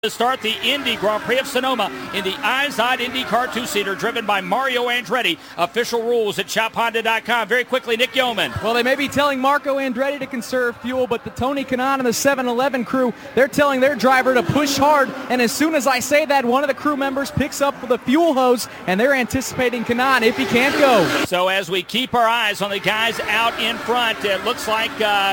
To start the Indy Grand Prix of Sonoma in the Izod IndyCar two-seater driven by Mario Andretti. Official rules at shophonda.com. Very quickly, Nick Yeoman. Well, they may be telling Marco Andretti to conserve fuel, but the Tony Kanaan and the 7-Eleven crew, they're telling their driver to push hard. And as soon as I say that, one of the crew members picks up the fuel hose, and they're anticipating Kanaan if he can't go. So as we keep our eyes on the guys out in front, it looks like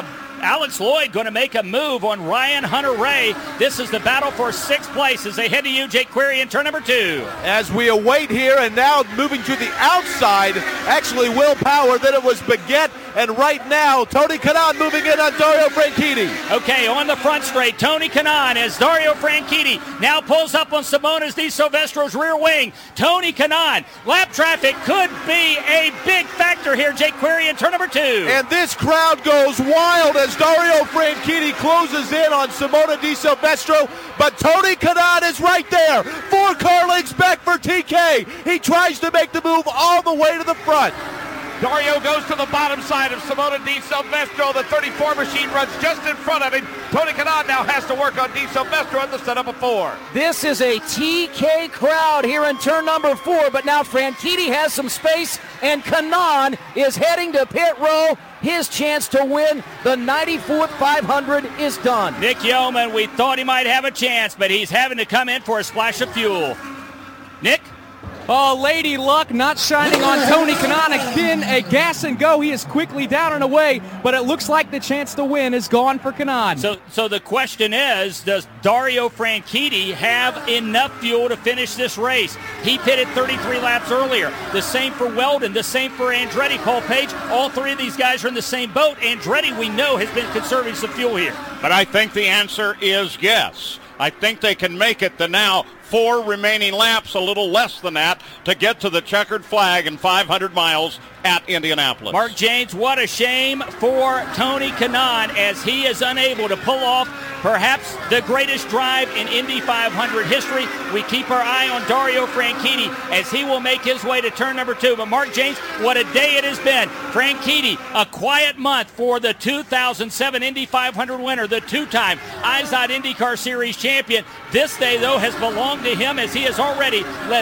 Alex Lloyd going to make a move on Ryan Hunter-Reay. This is the battle for sixth place as they head to you, Jake Query, in turn number 2. As we await here, and now moving to the outside, actually Will Power, then it was Baguette, and right now Tony Kanaan moving in on Dario Franchitti. Okay, on the front straight, Tony Kanaan as Dario Franchitti now pulls up on Simonas Di Silvestro's rear wing. Tony Kanaan, lap traffic could be a big factor here, Jake Query, in turn number 2. And this crowd goes wild as Dario Franchitti closes in on Simona Di Silvestro, but Tony Kanaan is right there. 4 car lengths back for TK. He tries to make the move all the way to the front. Dario goes to the bottom side of Simona Di Silvestro. The 34 machine runs just in front of him. Tony Kanaan now has to work on Di Silvestro at the setup of 4. This is a TK crowd here in turn number 4, but now Franchitti has some space, and Kanaan is heading to pit row. His chance to win the 94th 500 is done. Nick Yeoman, we thought he might have a chance, but he's having to come in for a splash of fuel. Nick? Oh, Lady Luck not shining on Tony Kanaan. Again, a gas and go. He is quickly down and away, but it looks like the chance to win is gone for Kanaan. So the question is, does Dario Franchitti have enough fuel to finish this race? He pitted 33 laps earlier. The same for Weldon, the same for Andretti, Paul Page. All 3 of these guys are in the same boat. Andretti, we know, has been conserving some fuel here. But I think the answer is yes. I think they can make it the now 4 remaining laps, a little less than that, to get to the checkered flag in 500 miles at Indianapolis. Mark James, what a shame for Tony Kanaan as he is unable to pull off perhaps the greatest drive in Indy 500 history. We keep our eye on Dario Franchitti as he will make his way to turn number 2. But Mark James, what a day it has been. Franchitti, a quiet month for the 2007 Indy 500 winner, the 2-time Izod IndyCar Series champion. This day, though, has belonged to him as he has already led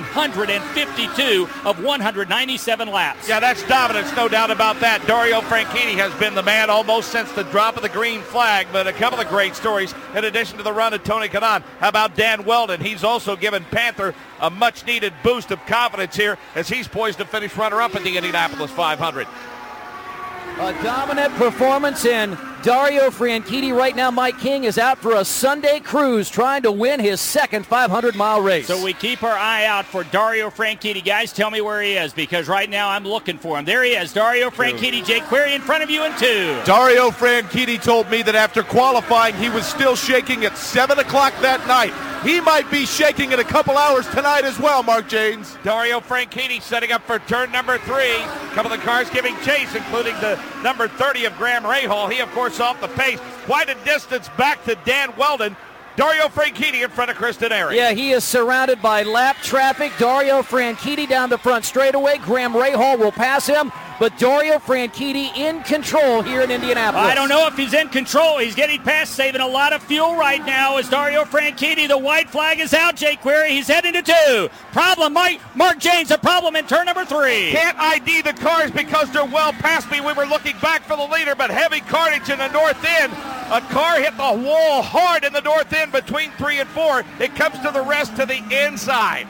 152 of 197 laps. Yeah, that's dominance, no doubt about that. Dario Franchitti has been the man almost since the drop of the green flag, but a couple of great stories in addition to the run of Tony Kanaan. How about Dan Weldon? He's also given Panther a much-needed boost of confidence here as he's poised to finish runner-up at the Indianapolis 500. A dominant performance in Dario Franchitti. Right now, Mike King is out for a Sunday cruise trying to win his second 500-mile race. So we keep our eye out for Dario Franchitti. Guys, tell me where he is, because right now I'm looking for him. There he is, Dario Franchitti. Jake Query in front of you in 2. Dario Franchitti told me that after qualifying, he was still shaking at 7 o'clock that night. He might be shaking in a couple hours tonight as well, Mark James. Dario Franchitti setting up for turn number 3. A couple of the cars giving chase, including the number 30 of Graham Rahal. He, of course, off the pace. Quite a distance back to Dan Weldon. Dario Franchitti in front of Chris Denari. Yeah, he is surrounded by lap traffic. Dario Franchitti down the front straightaway. Graham Rahal will pass him, but Dario Franchitti in control here in Indianapolis. I don't know if he's in control. He's getting past, saving a lot of fuel right now as Dario Franchitti. The white flag is out, Jake Query. He's heading to 2. Problem, Mark James, a problem in turn number 3. Can't ID the cars because they're well past me. We were looking back for the leader, but heavy carnage in the north end. A car hit the wall hard in the north end between 3 and 4. It comes to the rest to the inside.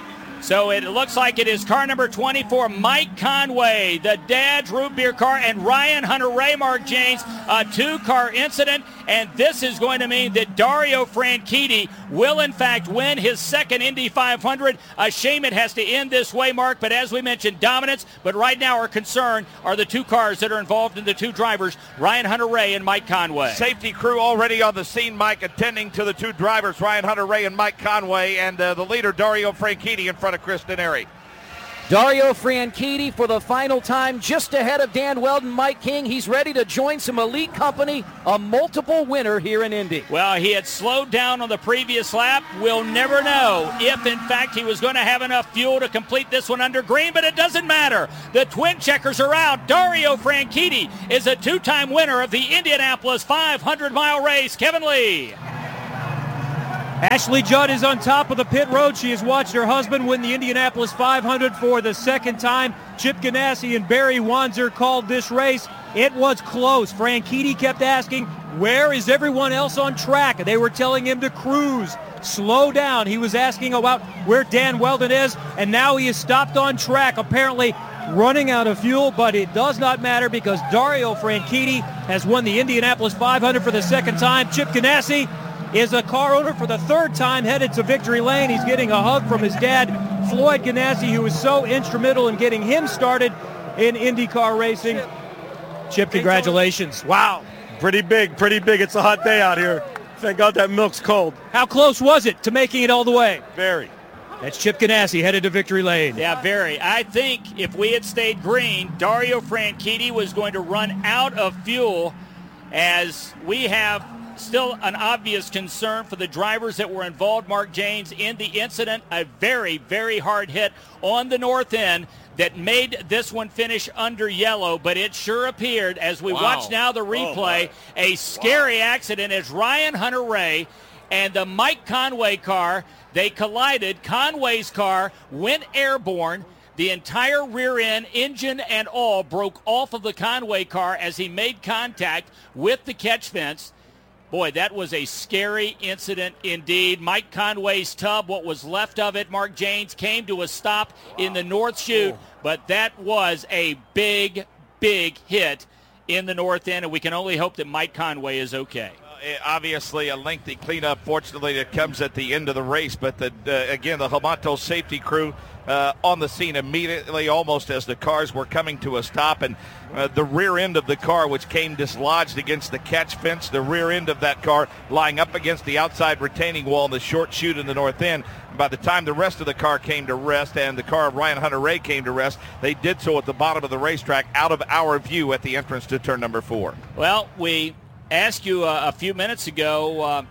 So it looks like it is car number 24, Mike Conway, the Dad's Root Beer car, and Ryan Hunter-Reay, Mark James, a 2-car incident. And this is going to mean that Dario Franchitti will, in fact, win his second Indy 500. A shame it has to end this way, Mark, but as we mentioned, dominance. But right now our concern are the 2 cars that are involved in the 2 drivers, Ryan Hunter-Reay and Mike Conway. Safety crew already on the scene, Mike, attending to the 2 drivers, Ryan Hunter-Reay and Mike Conway, and the leader, Dario Franchitti, in front of Chris Denari. Dario Franchitti for the final time, just ahead of Dan Weldon, Mike King. He's ready to join some elite company, a multiple winner here in Indy. Well, he had slowed down on the previous lap. We'll never know if, in fact, he was going to have enough fuel to complete this one under green, but it doesn't matter. The twin checkers are out. Dario Franchitti is a 2-time winner of the Indianapolis 500-mile race. Kevin Lee. Ashley Judd is on top of the pit road. She has watched her husband win the Indianapolis 500 for the second time. Chip Ganassi and Barry Wanzer called this race. It was close. Franchitti kept asking, where is everyone else on track? They were telling him to cruise, slow down. He was asking about where Dan Wheldon is, and now he is stopped on track, apparently running out of fuel, but it does not matter because Dario Franchitti has won the Indianapolis 500 for the second time. Chip Ganassi is a car owner for the third time, headed to victory lane. He's getting a hug from his dad, Floyd Ganassi, who was so instrumental in getting him started in IndyCar racing. Chip, congratulations. Wow. Pretty big. It's a hot day out here. Thank God that milk's cold. How close was it to making it all the way? Very. That's Chip Ganassi headed to victory lane. Yeah, very. I think if we had stayed green, Dario Franchitti was going to run out of fuel, as we have still an obvious concern for the drivers that were involved, Mark Jaynes, in the incident. A very, very hard hit on the north end that made this one finish under yellow, but it sure appeared, as we watch now the replay, a scary accident as Ryan Hunter-Reay and the Mike Conway car, they collided. Conway's car went airborne. The entire rear end, engine and all, broke off of the Conway car as he made contact with the catch fence. Boy, that was a scary incident indeed. Mike Conway's tub, what was left of it, Mark Jaynes, came to a stop in the north chute, but that was a big, big hit in the north end, and we can only hope that Mike Conway is okay. Obviously a lengthy cleanup, fortunately, that comes at the end of the race, but again, the Hamato safety crew on the scene immediately, almost as the cars were coming to a stop, and the rear end of the car, which came dislodged against the catch fence, the rear end of that car lying up against the outside retaining wall in the short chute in the north end. By the time the rest of the car came to rest and the car of Ryan Hunter-Reay came to rest, they did so at the bottom of the racetrack, out of our view at the entrance to turn number 4. Well, we asked you a few minutes ago,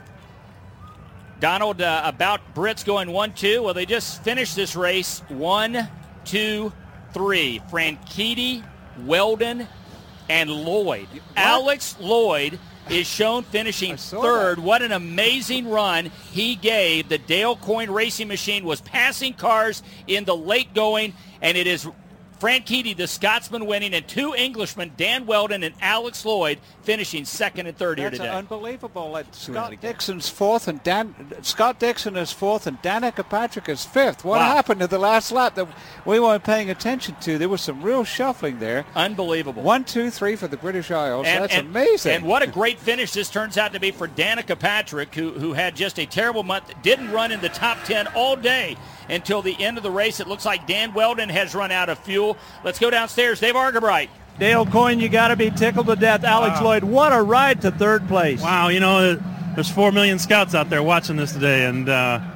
Donald, about Brits going 1-2. Well, they just finished this race 1, 2, 3. Franchitti, Wheldon, and Lloyd. What? Alex Lloyd is shown finishing third. What an amazing run he gave. The Dale Coyne Racing Machine was passing cars in the late going, and it is Franchitti, the Scotsman, winning, and 2 Englishmen, Dan Wheldon and Alex Lloyd, finishing second and third here today. That's unbelievable. Scott Dixon's fourth, and Scott Dixon is fourth, and Danica Patrick is fifth. What happened to the last lap that we weren't paying attention to? There was some real shuffling there. Unbelievable. 1, 2, 3 for the British Isles. That's amazing. And what a great finish this turns out to be for Danica Patrick, who had just a terrible month, didn't run in the top 10 all day until the end of the race. It looks like Dan Wheldon has run out of fuel. Let's go downstairs. Dave Argabright. Dale Coyne, you got to be tickled to death. Alex Lloyd, what a ride to third place. Wow, there's 4 million scouts out there watching this today, and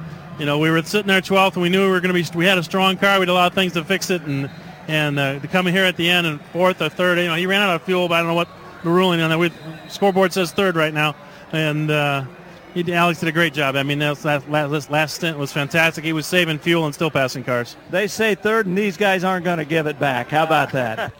we were sitting there 12th, and we knew we had a strong car. We had a lot of things to fix it, and to come in here at the end and fourth or third, he ran out of fuel, but I don't know what the ruling on that. Scoreboard says third right now, and Alex did a great job. I mean, that last stint was fantastic. He was saving fuel and still passing cars. They say third, and these guys aren't going to give it back. How about that?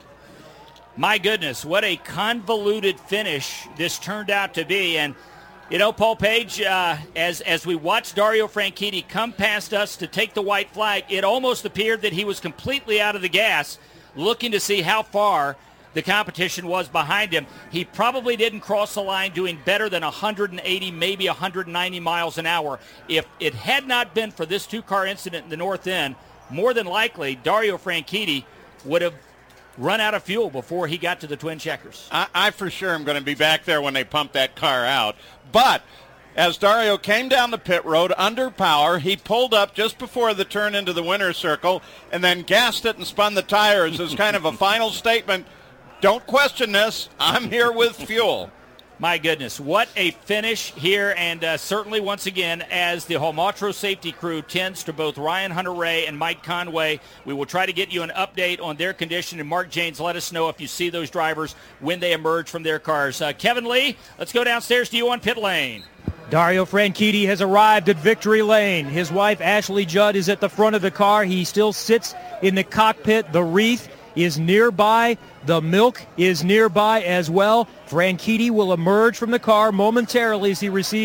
My goodness, what a convoluted finish this turned out to be. And, Paul Page, as we watched Dario Franchitti come past us to take the white flag, it almost appeared that he was completely out of the gas, looking to see how far the competition was behind him. He probably didn't cross the line doing better than 180, maybe 190 miles an hour. If it had not been for this 2-car incident in the north end, more than likely Dario Franchitti would have run out of fuel before he got to the Twin Checkers. I for sure am going to be back there when they pump that car out. But as Dario came down the pit road under power, he pulled up just before the turn into the winner's circle and then gassed it and spun the tires as kind of a final statement. Don't question this. I'm here with fuel. My goodness, what a finish here, and certainly once again, as the Holmatro safety crew tends to both Ryan Hunter-Reay and Mike Conway, we will try to get you an update on their condition, and Mark Jaynes, let us know if you see those drivers when they emerge from their cars. Kevin Lee, let's go downstairs to you on pit lane. Dario Franchitti has arrived at victory lane. His wife, Ashley Judd, is at the front of the car. He still sits in the cockpit. The wreath is nearby. The milk is nearby as well. Franchitti will emerge from the car momentarily as he receives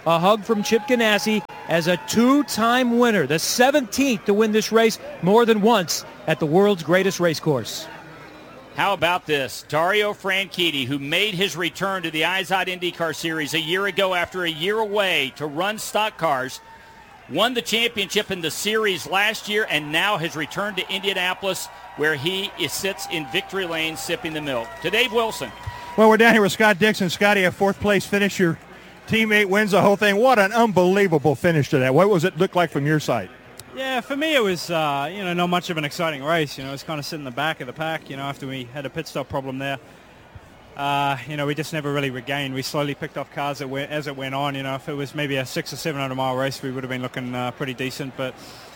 a hug from Chip Ganassi as a two-time winner, the 17th to win this race more than once at the world's greatest race course. How about this? Dario Franchitti, who made his return to the IZOD IndyCar Series a year ago after a year away to run stock cars, won the championship in the series last year, and now has returned to Indianapolis, where he sits in victory lane sipping the milk. To Dave Wilson. Well, we're down here with Scott Dixon. Scotty, a fourth-place finish. Your teammate wins the whole thing. What an unbelievable finish to that. What was it look like from your side? Yeah, for me it was, not much of an exciting race. It was kind of sitting in the back of the pack, after we had a pit stop problem there. We just never really regained. We slowly picked off cars as it went on. If it was maybe a 600 or 700 mile race, we would have been looking pretty decent. But,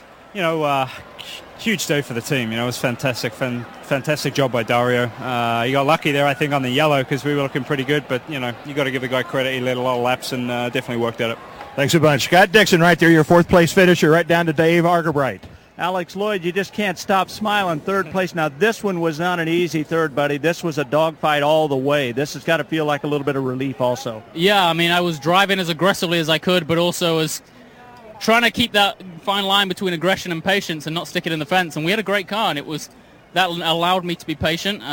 huge day for the team. It was fantastic. Fantastic job by Dario. He got lucky there, I think, on the yellow because we were looking pretty good. But, you got to give the guy credit. He led a lot of laps and definitely worked at it. Thanks a bunch. Scott Dixon right there, your fourth-place finisher, right down to Dave Argerbright. Alex Lloyd, you just can't stop smiling. Third place. Now, this one was not an easy third, buddy. This was a dogfight all the way. This has got to feel like a little bit of relief also. Yeah, I was driving as aggressively as I could, but also as trying to keep that fine line between aggression and patience and not stick it in the fence. And we had a great car, and that allowed me to be patient.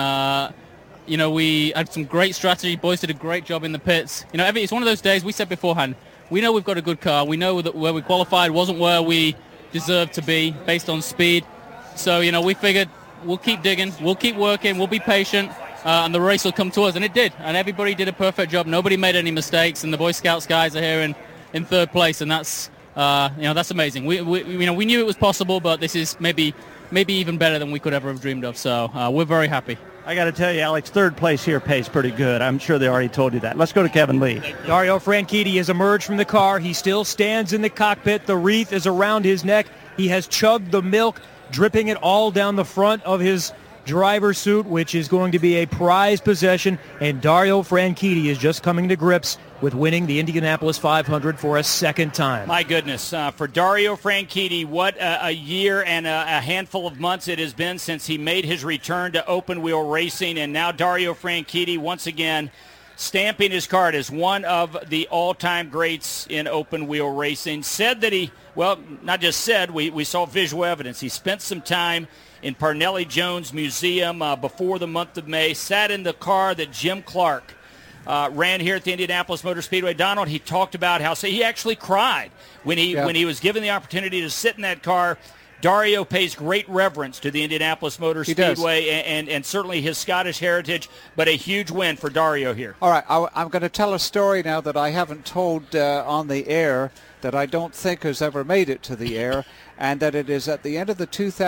We had some great strategy. Boys did a great job in the pits. It's one of those days we said beforehand, we know we've got a good car. We know that where we qualified wasn't where we deserved to be based on speed. So, we figured we'll keep digging, we'll keep working, we'll be patient, and the race will come to us. And it did. And everybody did a perfect job. Nobody made any mistakes. And the Boy Scouts guys are here in third place. And that's, that's amazing. We knew it was possible, but this is maybe even better than we could ever have dreamed of. So we're very happy. I got to tell you, Alex, third place here pays pretty good. I'm sure they already told you that. Let's go to Kevin Lee. Dario Franchitti has emerged from the car. He still stands in the cockpit. The wreath is around his neck. He has chugged the milk, dripping it all down the front of his driver's suit, which is going to be a prized possession. And Dario Franchitti is just coming to grips with winning the Indianapolis 500 for a second time. My goodness, for Dario Franchitti, what a year and a handful of months it has been since he made his return to open-wheel racing. And now Dario Franchitti once again stamping his card as one of the all-time greats in open-wheel racing. Said that not just said, we saw visual evidence. He spent some time in Parnelli Jones Museum before the month of May, sat in the car that Jim Clark ran here at the Indianapolis Motor Speedway. Donald, he talked about how he actually cried when he was given the opportunity to sit in that car. Dario pays great reverence to the Indianapolis Motor Speedway and certainly his Scottish heritage, but a huge win for Dario here. All right, I'm going to tell a story now that I haven't told on the air, that I don't think has ever made it to the air, and that it is at the end of the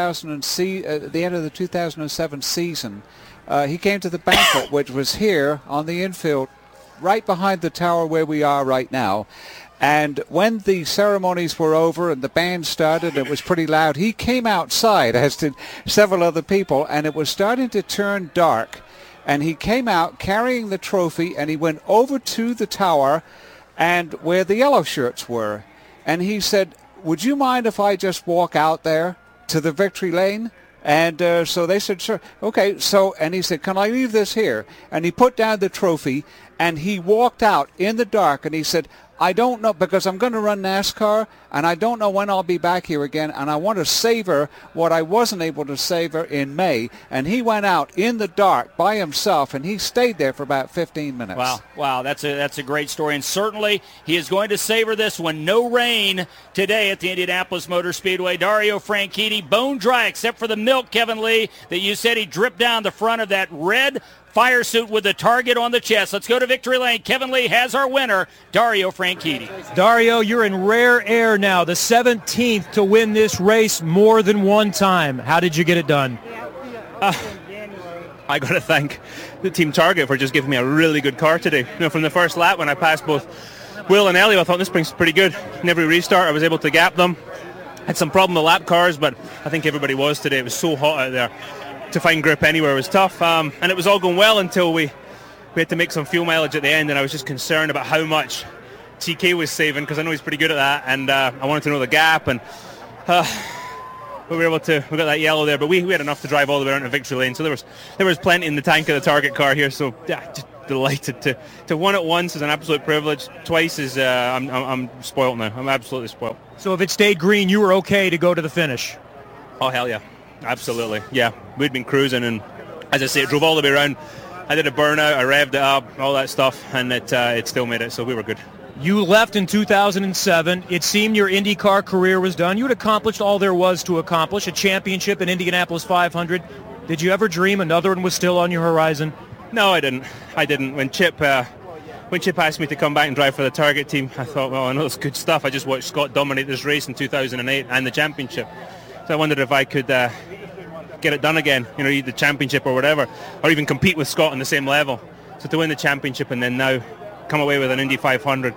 2007 season. He came to the banquet, which was here on the infield, right behind the tower where we are right now. And when the ceremonies were over and the band started, it was pretty loud. He came outside, as did several other people, and it was starting to turn dark. And he came out carrying the trophy, and he went over to the tower and where the yellow shirts were. And he said, "Would you mind if I just walk out there to the victory lane?" And so they said, "Sure." Okay, and he said, "Can I leave this here?" And he put down the trophy, and he walked out in the dark, and he said, "I don't know, because I'm going to run NASCAR, and I don't know when I'll be back here again, and I want to savor what I wasn't able to savor in May." And he went out in the dark by himself, and he stayed there for about 15 minutes. Wow, that's a great story, and certainly he is going to savor this one. No rain today at the Indianapolis Motor Speedway. Dario Franchitti, bone dry except for the milk, Kevin Lee, that you said he dripped down the front of that red fire suit with the target on the chest. Let's go to victory lane. Kevin Lee has our winner, Dario Franchitti. Dario, you're in rare air now, the 17th to win this race more than one time. How did you get it done? I got to thank the Team Target for just giving me a really good car today. From the first lap when I passed both Will and Elio, I thought this thing's pretty good. In every restart, I was able to gap them. Had some problem with lap cars, but I think everybody was today. It was so hot out there. To find grip anywhere was tough, and it was all going well until we had to make some fuel mileage at the end, and I was just concerned about how much TK was saving, because I know he's pretty good at that, and I wanted to know the gap, and we were able to, we got that yellow there, but we had enough to drive all the way around to victory lane. So there was plenty in the tank of the Target car here. So yeah, just delighted to win it once is an absolute privilege. Twice is I'm spoiled now. I'm absolutely spoiled. So if it stayed green, you were okay to go to the finish? Oh hell yeah, absolutely. Yeah, we'd been cruising, and as I say, it drove all the way around. I did a burnout, I revved it up, all that stuff, and it still made it. So we were good. You left in 2007. It seemed your IndyCar career was done. You had accomplished all there was to accomplish, a championship in Indianapolis 500. Did you ever dream another one was still on your horizon? No, I didn't. When Chip asked me to come back and drive for the Target team, I thought, well, I know it's good stuff. I just watched Scott dominate this race in 2008 and the championship. So I wondered if I could get it done again, the championship or whatever, or even compete with Scott on the same level. So to win the championship and then now come away with an Indy 500,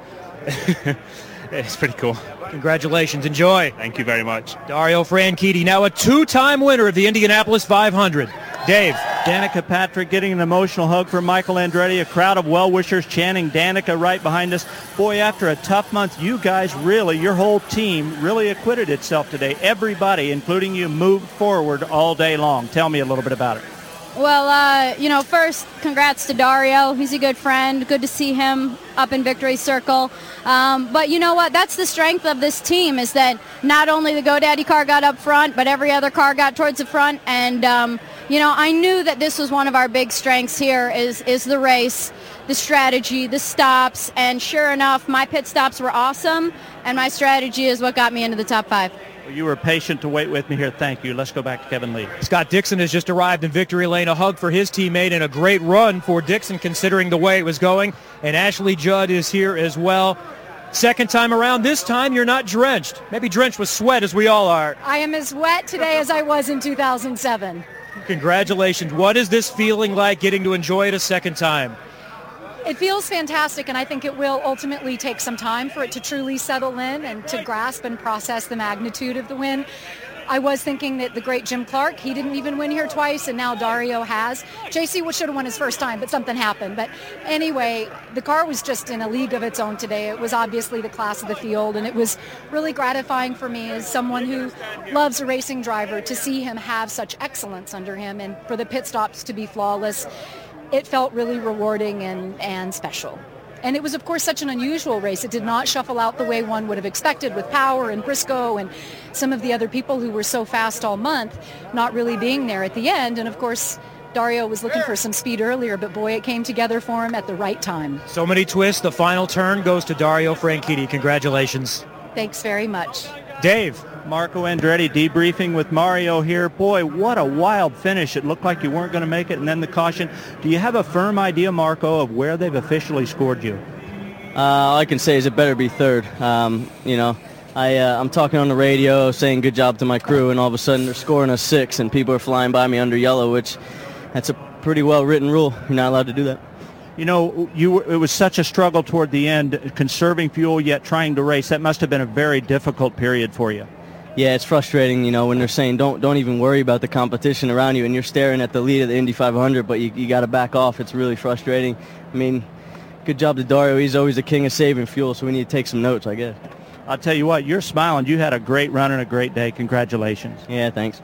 it's pretty cool. Congratulations. Enjoy. Thank you very much. Dario Franchitti, now a two-time winner of the Indianapolis 500. Dave. Danica Patrick getting an emotional hug from Michael Andretti. A crowd of well-wishers chanting Danica right behind us. Boy, after a tough month, you guys really, your whole team really acquitted itself today. Everybody, including you, moved forward all day long. Tell me a little bit about it. Well, first, congrats to Dario. He's a good friend. Good to see him up in Victory Circle. But you know what? That's the strength of this team, is that not only the GoDaddy car got up front, but every other car got towards the front. And, I knew that this was one of our big strengths here is the race, the strategy, the stops. And sure enough, my pit stops were awesome, and my strategy is what got me into the top 5. You were patient to wait with me here. Thank you. Let's go back to Kevin Lee. Scott Dixon has just arrived in victory lane. A hug for his teammate and a great run for Dixon considering the way it was going. And Ashley Judd is here as well. Second time around. This time you're not drenched. Maybe drenched with sweat as we all are. I am as wet today as I was in 2007. Congratulations. What is this feeling like, getting to enjoy it a second time? It feels fantastic, and I think it will ultimately take some time for it to truly settle in and to grasp and process the magnitude of the win. I was thinking that the great Jim Clark, he didn't even win here twice, and now Dario has. JC should have won his first time, but something happened. But anyway, the car was just in a league of its own today. It was obviously the class of the field, and it was really gratifying for me as someone who loves a racing driver to see him have such excellence under him and for the pit stops to be flawless. It felt really rewarding and special. And it was, of course, such an unusual race. It did not shuffle out the way one would have expected with Power and Briscoe and some of the other people who were so fast all month not really being there at the end. And, of course, Dario was looking for some speed earlier, but, boy, it came together for him at the right time. So many twists. The final turn goes to Dario Franchitti. Congratulations. Thanks very much. Dave. Marco Andretti debriefing with Mario here. Boy, what a wild finish. It looked like you weren't going to make it, and then the caution. Do you have a firm idea, Marco, of where they've officially scored you? All I can say is it better be third. I'm talking on the radio saying good job to my crew, and all of a sudden they're scoring a 6, and people are flying by me under yellow, which that's a pretty well-written rule. You're not allowed to do that. It was such a struggle toward the end, conserving fuel yet trying to race. That must have been a very difficult period for you. Yeah, it's frustrating, when they're saying don't even worry about the competition around you, and you're staring at the lead of the Indy 500, but you got to back off. It's really frustrating. I mean, good job to Dario. He's always the king of saving fuel, so we need to take some notes, I guess. I'll tell you what, you're smiling. You had a great run and a great day. Congratulations. Yeah, thanks.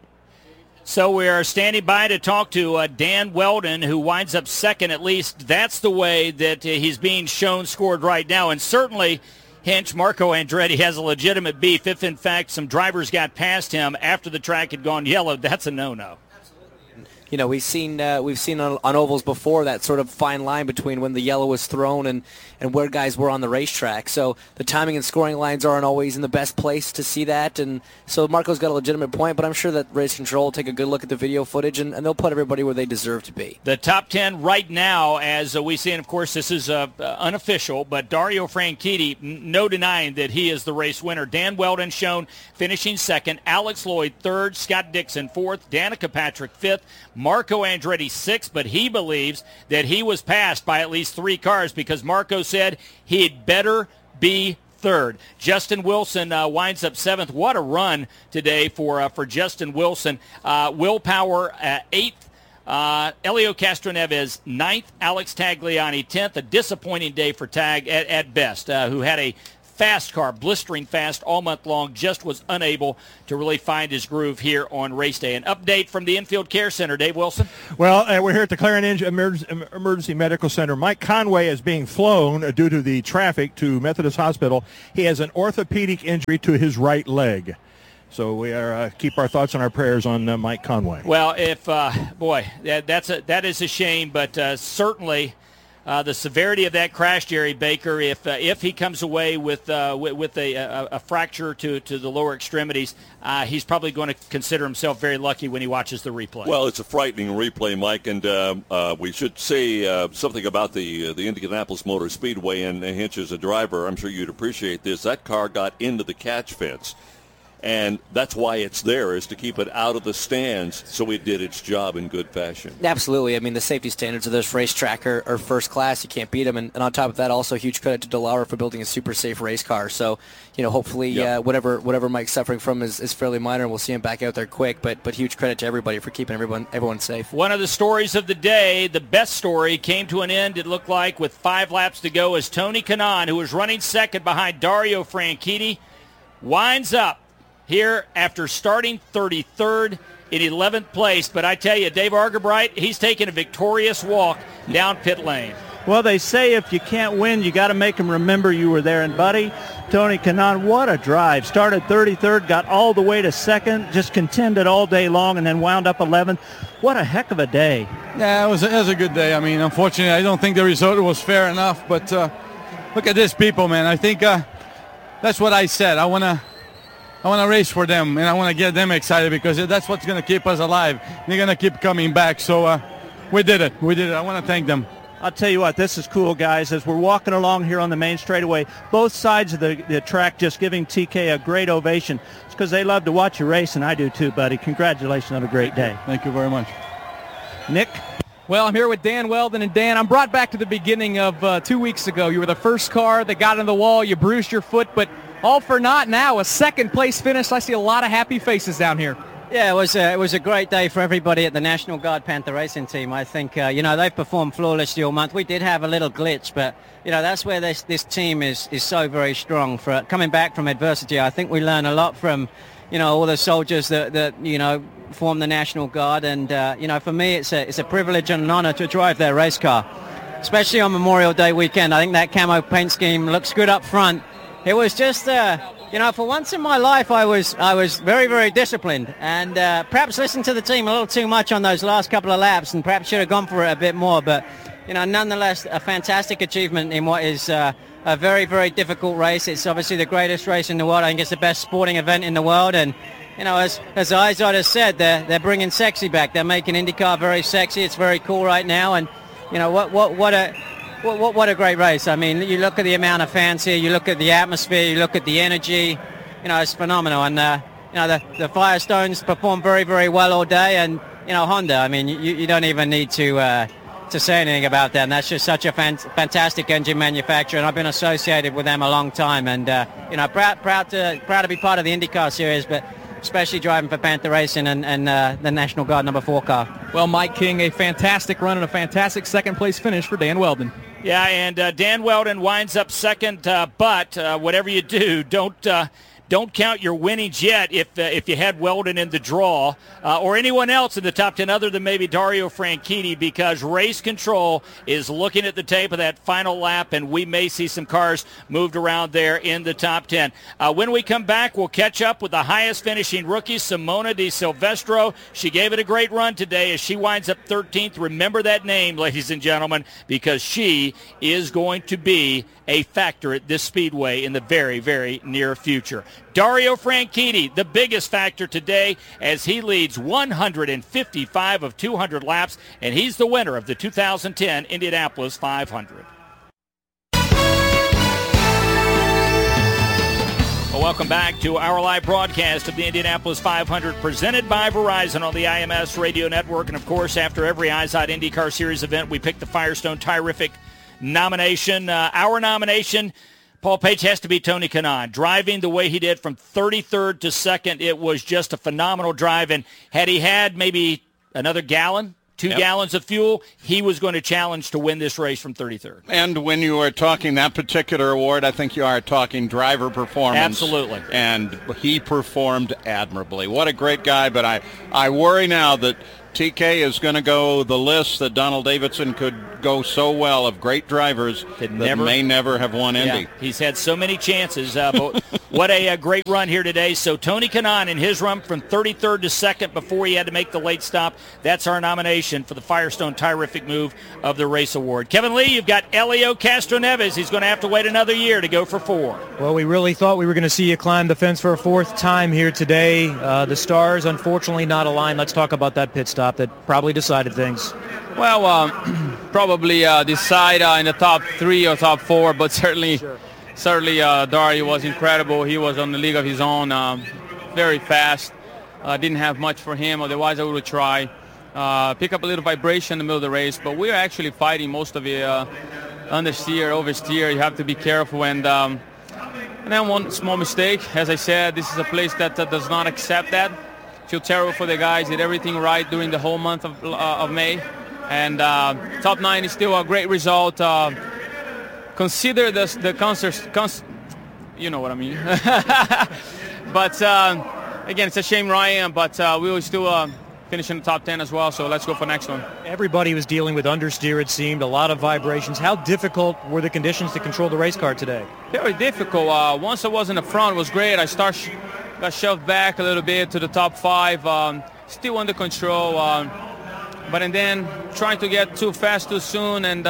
So we are standing by to talk to Dan Wheldon, who winds up second. At least that's the way that he's being shown scored right now. And certainly, Hinch, Marco Andretti has a legitimate beef. If, in fact, some drivers got past him after the track had gone yellow, that's a no-no. We've seen on ovals before that sort of fine line between when the yellow was thrown and where guys were on the racetrack. So the timing and scoring lines aren't always in the best place to see that. And so Marco's got a legitimate point, but I'm sure that Race Control will take a good look at the video footage and they'll put everybody where they deserve to be. The top 10 right now, as we see, and of course this is unofficial, but Dario Franchitti, no denying that he is the race winner. Dan Wheldon shown finishing second, Alex Lloyd third, Scott Dixon fourth, Danica Patrick fifth, Marco Andretti sixth, but he believes that he was passed by at least 3 cars because Marco said he'd better be third. Justin Wilson winds up seventh. What a run today for Justin Wilson. Will Power 8th. Elio Castroneves 9th. Alex Tagliani 10th. A disappointing day for Tag at best, who had a fast car, blistering fast all month long, just was unable to really find his groove here on race day. An update from the Infield Care Center, Dave Wilson. Well, we're here at the Clarion Emergency Medical Center. Mike Conway is being flown due to the traffic to Methodist Hospital. He has an orthopedic injury to his right leg. So we are keep our thoughts and our prayers on Mike Conway. Well, if that is a shame, but certainly the severity of that crash, Jerry Baker, if he comes away with a fracture to the lower extremities, he's probably going to consider himself very lucky when he watches the replay. Well, it's a frightening replay, Mike, and we should say something about the Indianapolis Motor Speedway. And Hinch, as a driver, I'm sure you'd appreciate this. That car got into the catch fence. And that's why it's there, is to keep it out of the stands, so it did its job in good fashion. Absolutely. I mean, the safety standards of this racetrack are first class. You can't beat them. And on top of that, also huge credit to DeLauer for building a super safe race car. So, hopefully whatever Mike's suffering from is fairly minor, and we'll see him back out there quick. But huge credit to everybody for keeping everyone safe. One of the stories of the day, the best story, came to an end, it looked like, with 5 laps to go, as Tony Kanaan, who was running second behind Dario Franchitti, winds up here after starting 33rd in 11th place. But I tell you, Dave Argabright, he's taking a victorious walk down pit lane. Well, they say if you can't win, you got to make them remember you were there. And, buddy, Tony Kanaan, what a drive. Started 33rd, got all the way to second, just contended all day long, and then wound up 11th. What a heck of a day. Yeah, it was a good day. I mean, unfortunately, I don't think the result was fair enough. But look at these people, man. I think that's what I said. I want to race for them, and I want to get them excited, because that's what's going to keep us alive. They're going to keep coming back. So we did it. I want to thank them. I'll tell you what, this is cool, guys. As we're walking along here on the main straightaway, both sides of the track just giving TK a great ovation. It's because they love to watch you race, and I do too, buddy. Congratulations on a great day. Thank you very much. Nick? Well, I'm here with Dan Weldon, and Dan, I'm brought back to the beginning of 2 weeks ago. You were the first car that got in the wall. You bruised your foot, but all for naught now. A second-place finish. I see a lot of happy faces down here. Yeah, it was a great day for everybody at the National Guard Panther Racing Team. I think, they've performed flawlessly all month. We did have a little glitch, but, that's where this team is so very strong. For coming back from adversity, I think we learn a lot from, all the soldiers that form the National Guard. And, for me, it's a privilege and an honor to drive their race car, especially on Memorial Day weekend. I think that camo paint scheme looks good up front. It was just, for once in my life, I was very, very disciplined, and perhaps listened to the team a little too much on those last couple of laps, and perhaps should have gone for it a bit more. But, nonetheless, a fantastic achievement in what is a very, very difficult race. It's obviously the greatest race in the world. I think it's the best sporting event in the world, and as Izod has said, they're bringing sexy back. They're making IndyCar very sexy. It's very cool right now, and what a great race. I mean, you look at the amount of fans here, you look at the atmosphere, you look at the energy, it's phenomenal. And, the Firestones performed very, very well all day. And, Honda, I mean, you don't even need to say anything about them. That's just such a fantastic engine manufacturer, and I've been associated with them a long time. And, proud to be part of the IndyCar series, but especially driving for Panther Racing and the National Guard number 4 car. Well, Mike King, a fantastic run and a fantastic second-place finish for Dan Weldon. Yeah, and Dan Weldon winds up second, but whatever you do, don't count your winnings yet if you had Weldon in the draw or anyone else in the top 10 other than maybe Dario Franchitti, because Race Control is looking at the tape of that final lap, and we may see some cars moved around there in the top 10. When we come back, we'll catch up with the highest finishing rookie, Simona Di Silvestro. She gave it a great run today as she winds up 13th. Remember that name, ladies and gentlemen, because she is going to be a factor at this speedway in the very, very near future. Dario Franchitti, the biggest factor today, as he leads 155 of 200 laps, and he's the winner of the 2010 Indianapolis 500. Well, welcome back to our live broadcast of the Indianapolis 500, presented by Verizon on the IMS Radio Network. And, of course, after every IZOD IndyCar Series event, we pick the Firestone Tyrific nomination. Our nomination, Paul Page, has to be Tony Kanaan. Driving the way he did from 33rd to 2nd, it was just a phenomenal drive. And had he had maybe another gallon, 2 gallons of fuel, he was going to challenge to win this race from 33rd. And when you are talking that particular award, I think you are talking driver performance. Absolutely. And he performed admirably. What a great guy, but I worry now that TK is going to go the list that Donald Davidson could go so well of great drivers that may never have won Indy. Yeah, he's had so many chances, but what a great run here today. So Tony Kanaan in his run from 33rd to 2nd before he had to make the late stop. That's our nomination for the Firestone Terrific Move of the Race Award. Kevin Lee, you've got Helio Castroneves. He's going to have to wait another year to go for 4. Well, we really thought we were going to see you climb the fence for a 4th time here today. The stars, unfortunately, not aligned. Let's talk about that pit stop that probably decided things. Well, probably decide in the top 3 or top 4, but certainly Dario was incredible. He was on the league of his own, very fast. Didn't have much for him, otherwise I would try. Pick up a little vibration in the middle of the race, but we are actually fighting most of it understeer, oversteer. You have to be careful, and then one small mistake. As I said, this is a place that does not accept that. Feel terrible for the guys. Did everything right during the whole month of May. And top 9 is still a great result. Consider the concert, you know what I mean. But again, it's a shame Ryan, but we will still finish in the top 10 as well. So let's go for the next one. Everybody was dealing with understeer, it seemed, a lot of vibrations. How difficult were the conditions to control the race car today? Very difficult. Once I was in the front, it was great. I got shoved back a little bit to the top 5, still under control. But and then trying to get too fast too soon, and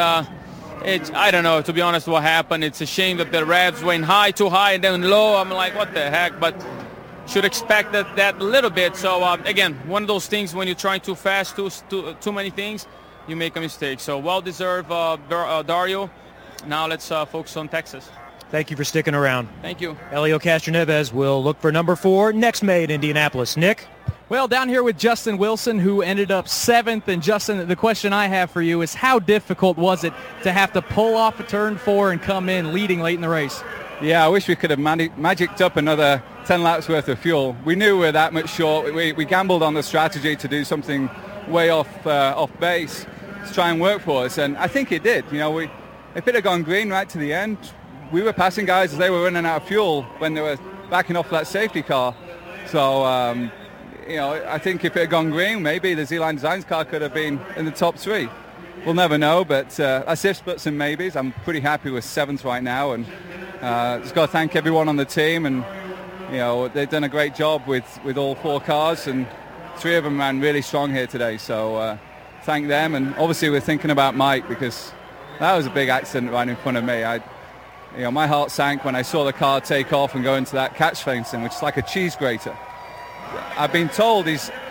I don't know, to be honest, what happened. It's a shame that the revs went too high and then low. I'm like, what the heck? But should expect that a little bit. So again, one of those things when you're trying too fast, too many things, you make a mistake. So well-deserved, Dario. Now let's focus on Texas. Thank you for sticking around. Thank you. Helio Castroneves will look for number 4 next May at Indianapolis. Nick? Well, down here with Justin Wilson, who ended up 7th. And Justin, the question I have for you is how difficult was it to have to pull off a turn 4 and come in leading late in the race? Yeah, I wish we could have magicked up another 10 laps worth of fuel. We knew we were that much short. We gambled on the strategy to do something way off base to try and work for us, and I think it did. You know, if it had gone green right to the end, we were passing guys as they were running out of fuel when they were backing off that safety car. So, you know, I think if it had gone green, maybe the Z-Line Designs car could have been in the top 3. We'll never know, but that's ifs, buts, and maybes. I'm pretty happy with 7th right now, and just got to thank everyone on the team, and you know, they've done a great job with all 4 cars, and 3 of them ran really strong here today. So thank them, and obviously we're thinking about Mike because that was a big accident right in front of me. You know, my heart sank when I saw the car take off and go into that catch fencing, which is like a cheese grater. I've been told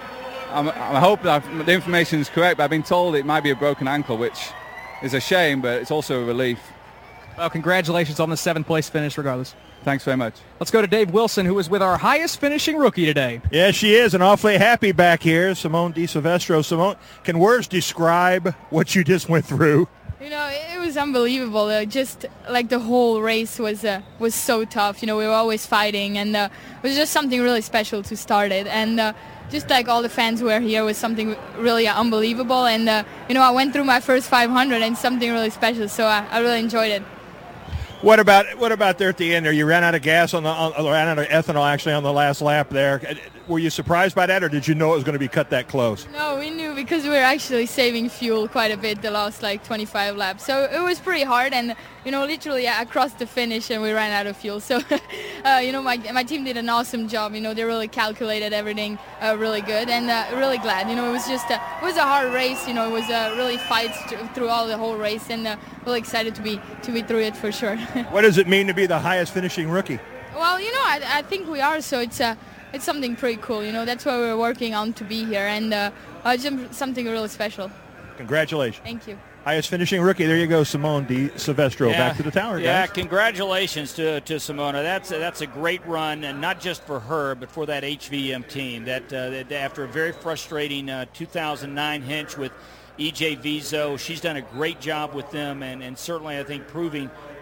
I hope that the information is correct, but I've been told it might be a broken ankle, which is a shame, but it's also a relief. Well, congratulations on the 7th place finish regardless. Thanks very much. Let's go to Dave Wilson, who is with our highest finishing rookie today. Yeah, she is, and awfully happy back here, Simone Di Silvestro. Simone, can words describe what you just went through? You know, it was unbelievable. Just like the whole race was so tough. You know, we were always fighting, and it was just something really special to start it. And just like all the fans who were here was something really unbelievable. And you know, I went through my first 500 and something really special. So I really enjoyed it. What about there at the end there? You ran out of gas ran out of ethanol actually on the last lap there. Were you surprised by that, or did you know it was going to be cut that close? No, we knew because we were actually saving fuel quite a bit the last like 25 laps. So it was pretty hard, and you know, literally I crossed the finish and we ran out of fuel. So you know, my team did an awesome job. You know, they really calculated everything really good, and really glad. You know, it was just it was a hard race. You know, it was really fights through all the whole race, and really excited to be through it for sure. What does it mean to be the highest finishing rookie? Well, you know, I think we are. So it's something pretty cool. You know, that's why we're working on to be here, and it's something really special. Congratulations. Thank you. Highest finishing rookie. There you go, Simone Di Silvestro. Yeah, back to the tower, guys. Yeah, congratulations to Simona. That's a great run, and not just for her, but for that HVM team. That after a very frustrating 2009 hinch with EJ Vizo, she's done a great job with them, and certainly I think proving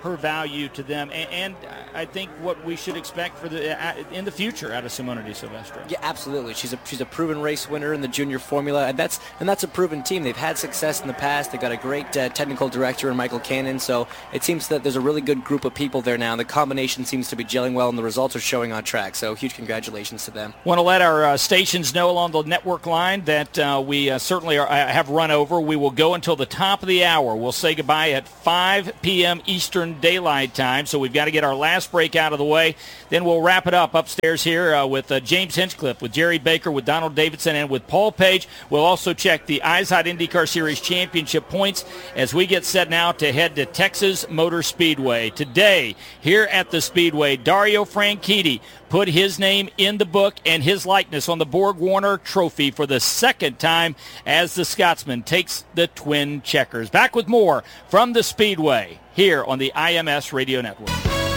her value to them, and I think what we should expect for in the future out of Simona de Silvestro. Yeah, absolutely. She's a proven race winner in the junior formula, and that's a proven team. They've had success in the past. They've got a great technical director in Michael Cannon, so it seems that there's a really good group of people there now, and the combination seems to be gelling well, and the results are showing on track. So huge congratulations to them. Want to let our stations know along the network line that we certainly have run over. We will go until the top of the hour. We'll say goodbye at 5 p.m. Eastern Daylight Time, so we've got to get our last break out of the way. Then we'll wrap it up upstairs here with James Hinchcliffe, with Jerry Baker, with Donald Davidson, and with Paul Page. We'll also check the IZOD IndyCar Series championship points as we get set now to head to Texas Motor Speedway. Today, here at the Speedway, Dario Franchitti put his name in the book and his likeness on the Borg Warner Trophy for the second time as the Scotsman takes the twin checkers. Back with more from the Speedway here on the IMS Radio Network.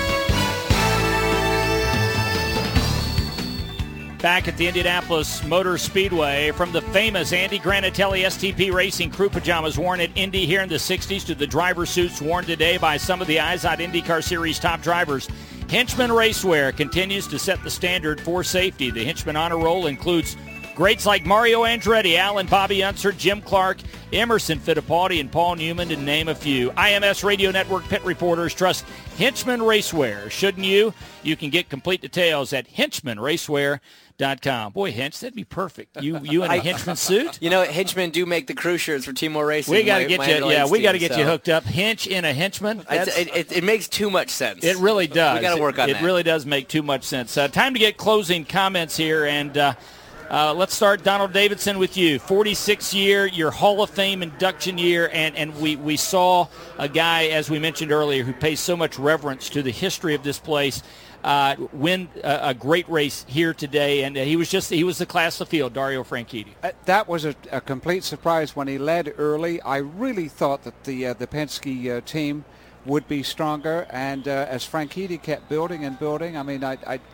Back at the Indianapolis Motor Speedway, from the famous Andy Granatelli STP Racing crew pajamas worn at Indy here in the 60s to the driver suits worn today by some of the IZOD IndyCar Series top drivers, Hinchman Racewear continues to set the standard for safety. The Hinchman Honor Roll includes greats like Mario Andretti, Alan Bobby Unser, Jim Clark, Emerson Fittipaldi, and Paul Newman, to name a few. IMS Radio Network pit reporters trust Hinchman Racewear. Shouldn't you? You can get complete details at HinchmanRacewear.com. Boy, Hinch, that'd be perfect. You in a Hinchman suit? You know, Hinchmen do make the crew shirts for Team More Racing. We got to get you. Yeah, we got to get you hooked up. Hinch in a Hinchman. It makes too much sense. It really does. We got to work on that. It really does make too much sense. Time to get closing comments here, and let's start, Donald Davidson, with you. 46th year, your Hall of Fame induction year, and we saw a guy, as we mentioned earlier, who pays so much reverence to the history of this place, win a great race here today, and he was the class of the field, Dario Franchitti. That was a complete surprise when he led early. I really thought that the Penske team would be stronger, and as Franchitti kept building and building, I mean,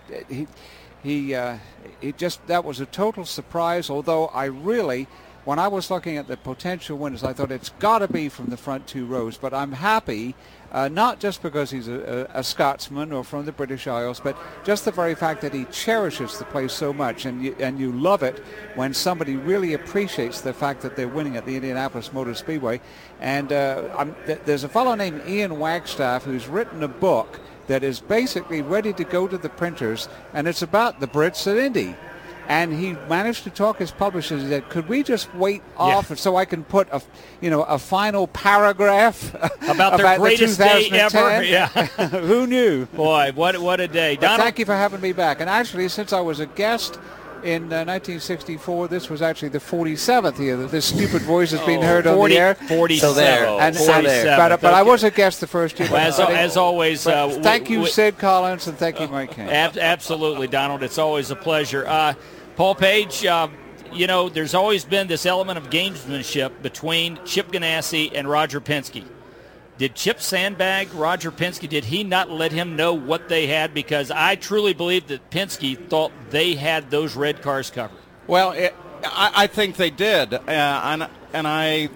he just, that was a total surprise, although when I was looking at the potential winners, I thought it's got to be from the front two rows. But I'm happy, not just because he's a Scotsman or from the British Isles, but just the very fact that he cherishes the place so much. And you love it when somebody really appreciates the fact that they're winning at the Indianapolis Motor Speedway. And there's a fellow named Ian Wagstaff who's written a book that is basically ready to go to the printers, and it's about the Brits at Indy. And he managed to talk his publishers. He said, "Could we just wait off so I can put a final paragraph about their greatest day ever?" Yeah, who knew? Boy, what a day! Donald, thank you for having me back. And actually, since I was a guest in 1964, this was actually the 47th year that this stupid voice has been heard on the air. 47. So there. But I was a guest the first year. As always, thank you, Sid Collins, and thank you, Mike King. Absolutely, Donald. It's always a pleasure. Paul Page, there's always been this element of gamesmanship between Chip Ganassi and Roger Penske. Did Chip sandbag Roger Penske? Did he not let him know what they had? Because I truly believe that Penske thought they had those red cars covered. Well, I think they did, and I'm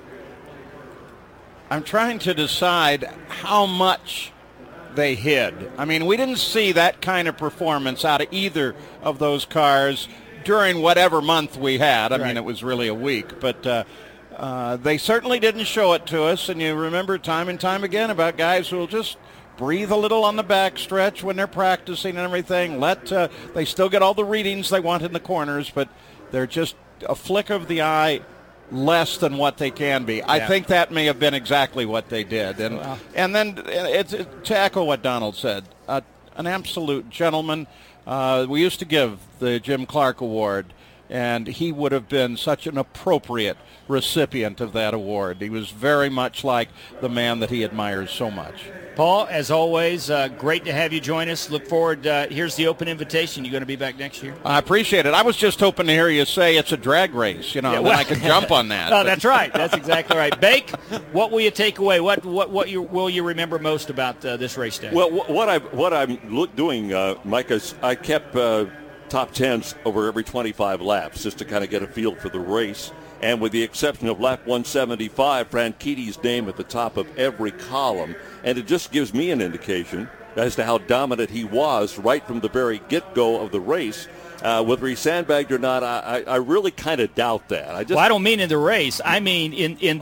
trying to decide how much they hid. I mean, we didn't see that kind of performance out of either of those cars during whatever month we had. I mean, it was really a week, but they certainly didn't show it to us. And you remember time and time again about guys who will just breathe a little on the backstretch when they're practicing and everything. They still get all the readings they want in the corners, but they're just a flick of the eye less than what they can be. I think that may have been exactly what they did. And then to echo what Donald said, an absolute gentleman. We used to give the Jim Clark Award, and he would have been such an appropriate recipient of that award. He was very much like the man that he admires so much. Paul, as always, great to have you join us. Look forward. Here's the open invitation. You going to be back next year? I appreciate it. I was just hoping to hear you say it's a drag race, and I could jump on that. No, that's right. That's exactly right. Bake, what will you take away? What will you remember most about this race day? Well, what I'm doing, Mike, is I kept top 10s over every 25 laps, just to kind of get a feel for the race. And with the exception of lap 175, Franchitti's name at the top of every column. And it just gives me an indication as to how dominant he was right from the very get-go of the race. Whether he sandbagged or not, I really kind of doubt that. I don't mean in the race. I mean in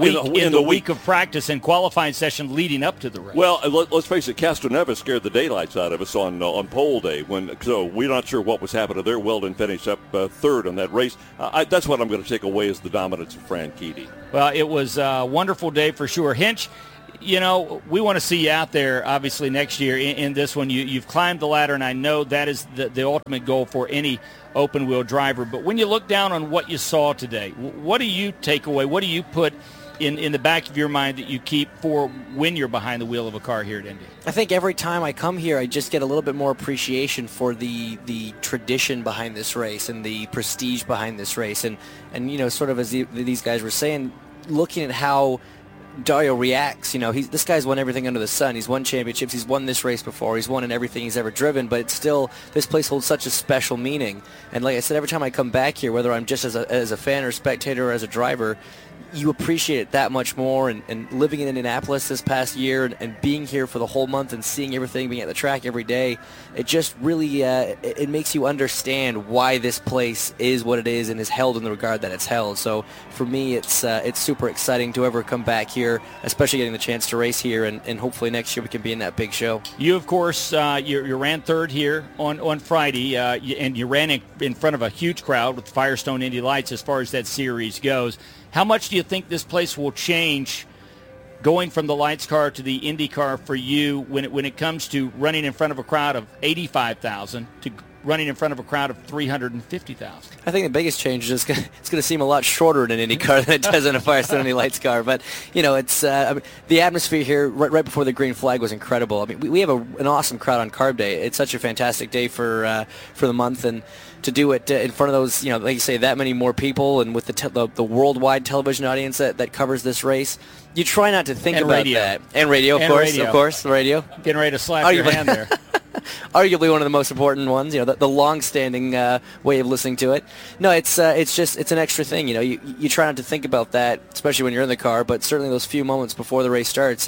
the week of practice and qualifying session leading up to the race. Well, let's face it, Castroneves scared the daylights out of us on pole day. So we're not sure what was happening there. Weldon finished up third on that race. That's what I'm going to take away is the dominance of Franchitti. Well, it was a wonderful day for sure. Hinch, you know, we want to see you out there, obviously, next year in this one. You've climbed the ladder, and I know that is the ultimate goal for any open-wheel driver. But when you look down on what you saw today, what do you take away? What do you put in the back of your mind that you keep for when you're behind the wheel of a car here at Indy? I think every time I come here, I just get a little bit more appreciation for the tradition behind this race and the prestige behind this race. And you know, sort of as these guys were saying, looking at how Dario reacts, you know, this guy's won everything under the sun. He's won championships. He's won this race before. He's won in everything he's ever driven. But it's still, this place holds such a special meaning. And like I said, every time I come back here, whether I'm just as a fan or spectator or as a driver, you appreciate it that much more. And living in Indianapolis this past year and being here for the whole month and seeing everything, being at the track every day, it just really it makes you understand why this place is what it is and is held in the regard that it's held. So for me, it's super exciting to ever come back here, especially getting the chance to race here, and hopefully next year we can be in that big show. You, of course, you ran third here on Friday, and you ran in front of a huge crowd with Firestone Indy Lights as far as that series goes. How much do you think this place will change going from the Lights car to the Indy car for you when it comes to running in front of a crowd of 85,000 to running in front of a crowd of 350,000? I think the biggest change is it's going to seem a lot shorter in an Indy car than it does in a Firestone Indy Lights car. But, you know, it's I mean, the atmosphere here right before the green flag was incredible. I mean, we have an awesome crowd on Carb Day. It's such a fantastic day for the month, and to do it in front of those, you know, like you say, that many more people, and with the worldwide television audience that covers this race, you try not to think about that. And radio, of course, radio. Getting ready to slap your hand there. Arguably one of the most important ones, you know, the long-standing way of listening to it. No, it's an extra thing, you know. You try not to think about that, especially when you're in the car, but certainly those few moments before the race starts,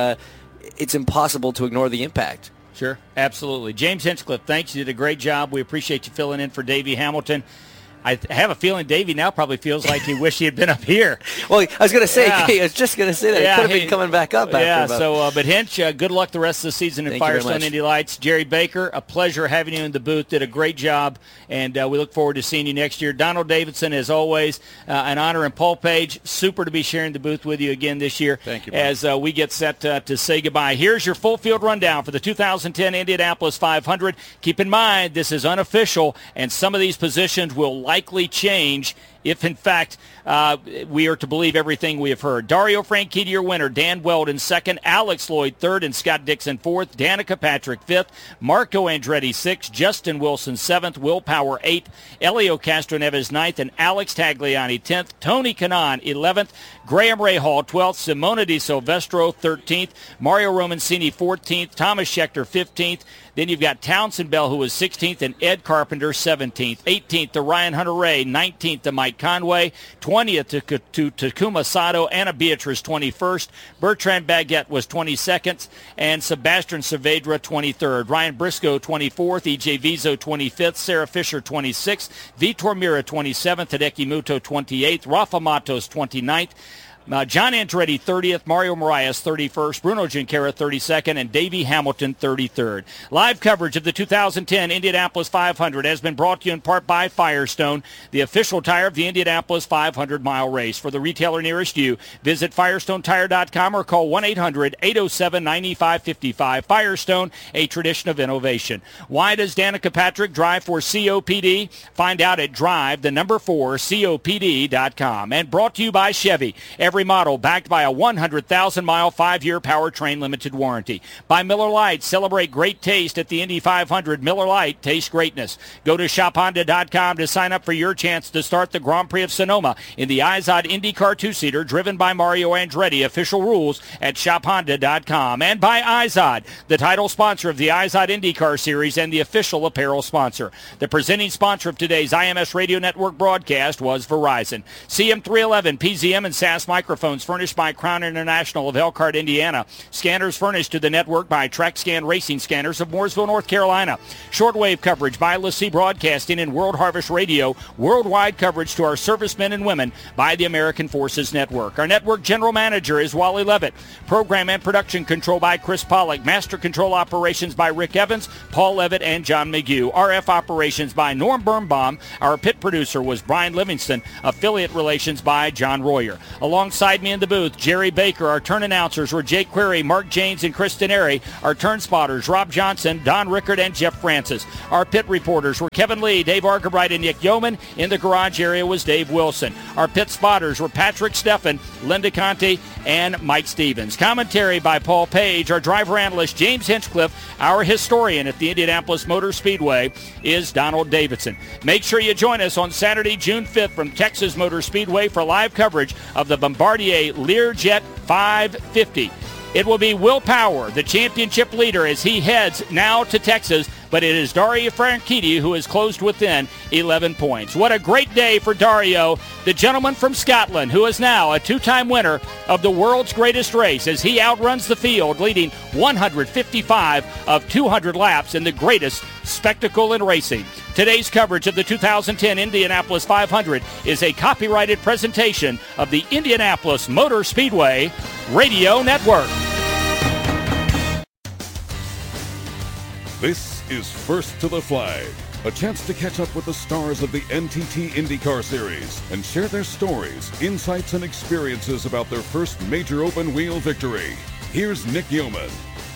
it's impossible to ignore the impact. Sure, absolutely. James Hinchcliffe, thanks. You did a great job. We appreciate you filling in for Davey Hamilton. I have a feeling Davey now probably feels like he wished he had been up here. Well, I was going to say, I was just going to say that. He could have been coming back up. But Hinch, good luck the rest of the season in Firestone Indy Lights. Jerry Baker, a pleasure having you in the booth. Did a great job, and we look forward to seeing you next year. Donald Davidson, as always, an honor. And Paul Page, super to be sharing the booth with you again this year. Thank you, as we get set to say goodbye. Here's your full field rundown for the 2010 Indianapolis 500. Keep in mind, this is unofficial, and some of these positions will likely change if, in fact, we are to believe everything we have heard. Dario Franchitti, your winner. Dan Weldon, second. Alex Lloyd, third. And Scott Dixon, fourth. Danica Patrick, fifth. Marco Andretti, sixth. Justin Wilson, seventh. Will Power, eighth. Elio Castroneves, ninth. And Alex Tagliani, 10th. Tony Kanaan, 11th. Graham Rahal, 12th. Simona Di Silvestro, 13th. Mario Romancini, 14th. Thomas Schechter, 15th. Then you've got Townsend Bell, who was 16th, and Ed Carpenter, 17th. 18th to Ryan Hunter-Reay, 19th to Mike Conway, 20th to Takuma Sato, Anna Beatrice, 21st. Bertrand Baguette was 22nd, and Sebastian Saavedra, 23rd. Ryan Briscoe, 24th. E.J. Vizo, 25th. Sarah Fisher, 26th. Vitor Mira, 27th. Hideki Muto, 28th. Rafa Matos, 29th. John Andretti, 30th, Mario Moraes, 31st, Bruno Junqueira, 32nd, and Davey Hamilton, 33rd. Live coverage of the 2010 Indianapolis 500 has been brought to you in part by Firestone, the official tire of the Indianapolis 500-mile race. For the retailer nearest you, visit FirestoneTire.com or call 1-800-807-9555. Firestone, a tradition of innovation. Why does Danica Patrick drive for COPD? Find out at drive4COPD.com. And brought to you by Chevy. Every every model, backed by a 100,000-mile, 5-year powertrain limited warranty. By Miller Lite, celebrate great taste at the Indy 500. Miller Lite, taste greatness. Go to shophonda.com to sign up for your chance to start the Grand Prix of Sonoma in the Izod IndyCar 2-seater driven by Mario Andretti. Official rules at shophonda.com. And by Izod, the title sponsor of the Izod IndyCar Series and the official apparel sponsor. The presenting sponsor of today's IMS Radio Network broadcast was Verizon. CM311, PZM, and SAS microphones furnished by Crown International of Elkhart, Indiana. Scanners furnished to the network by TrackScan Racing Scanners of Mooresville, North Carolina. Shortwave coverage by LaCie Broadcasting and World Harvest Radio. Worldwide coverage to our servicemen and women by the American Forces Network. Our network general manager is Wally Levitt. Program and production control by Chris Pollock. Master control operations by Rick Evans, Paul Levitt, and John McGew. RF operations by Norm Birnbaum. Our pit producer was Brian Livingston. Affiliate relations by John Royer. Alongside me in the booth, Jerry Baker. Our turn announcers were Jake Query, Mark Janes, and Chris Denary. Our turn spotters, Rob Johnson, Don Rickard, and Jeff Francis. Our pit reporters were Kevin Lee, Dave Argabright, and Nick Yeoman. In the garage area was Dave Wilson. Our pit spotters were Patrick Steffen, Linda Conte, and Mike Stevens. Commentary by Paul Page. Our driver analyst, James Hinchcliffe. Our historian at the Indianapolis Motor Speedway is Donald Davidson. Make sure you join us on Saturday, June 5th from Texas Motor Speedway for live coverage of the Bombardier Learjet 550. It will be Will Power, the championship leader, as he heads now to Texas, but it is Dario Franchitti who is closed within 11 points. What a great day for Dario, the gentleman from Scotland, who is now a two-time winner of the world's greatest race, as he outruns the field, leading 155 of 200 laps in the greatest spectacle in racing. Today's coverage of the 2010 Indianapolis 500 is a copyrighted presentation of the Indianapolis Motor Speedway Radio Network. This is First to the Flag, a chance to catch up with the stars of the NTT IndyCar Series and share their stories, insights, and experiences about their first major open-wheel victory. Here's Nick Yeoman.